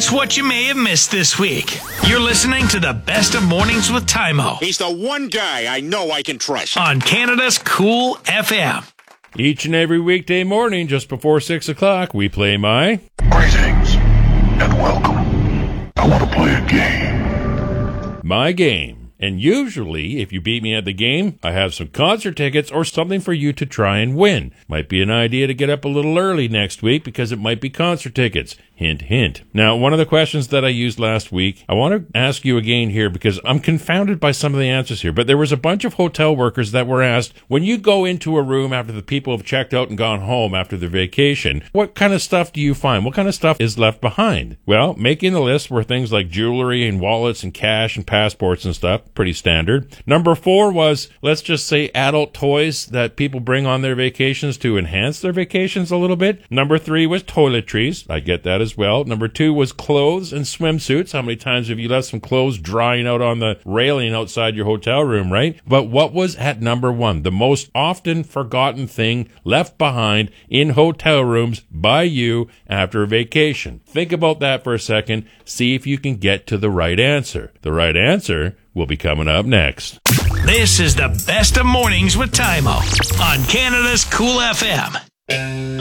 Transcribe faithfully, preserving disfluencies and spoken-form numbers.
Here's what you may have missed this week. You're listening to the Best of Mornings with Tymo He's the one guy I know I can trust. on Canada's Cool F M. Each and every weekday morning, just before six o'clock, we play my... Greetings and welcome. I want to play a game. My Game. And usually, if you beat me at the game, I have some concert tickets or something for you to try and win. Might be an idea to get up a little early next week because it might be concert tickets. Hint, hint. Now, one of the questions that I used last week, I want to ask you again here because I'm confounded by some of the answers here. But there was a bunch of hotel workers that were asked, when you go into a room after the people have checked out and gone home after their vacation, what kind of stuff do you find? What kind of stuff is left behind? Well, making the list were things like jewelry and wallets and cash and passports and stuff. Pretty standard. Number four was, let's just say, adult toys that people bring on their vacations to enhance their vacations a little bit. Number three was toiletries. I get that as well. Number two was clothes and swimsuits. How many times have you left some clothes drying out on the railing outside your hotel room, right? But what was at number one? The most often forgotten thing left behind in hotel rooms by you after a vacation. Think about that for a second. See if you can get to the right answer. The right answer will be coming up next. This is the Best of Mornings with Tymo on Canada's Cool F M.